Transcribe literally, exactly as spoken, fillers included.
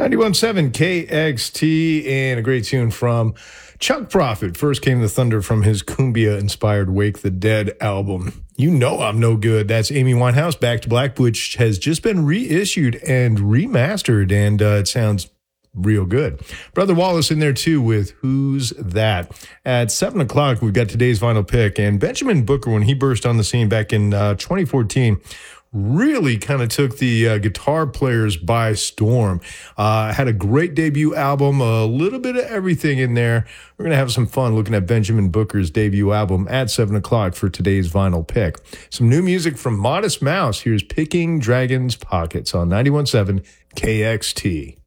ninety-one point seven K X T and a great tune from Chuck Prophet. First Came the Thunder from his Cumbia-inspired Wake the Dead album. You know I'm no good. That's Amy Winehouse, Back to Black, which has just been reissued and remastered, and uh, it sounds real good. Brother Wallace in there too with Who's That? At seven o'clock, we've got today's vinyl pick, and Benjamin Booker, when he burst on the scene back in uh, twenty fourteen, really kind of took the uh, guitar players by storm. Uh, had a great debut album, a little bit of everything in there. We're going to have some fun looking at Benjamin Booker's debut album at seven o'clock for today's vinyl pick. Some new music from Modest Mouse. Here's Picking Dragon's Pockets on ninety-one point seven K X T.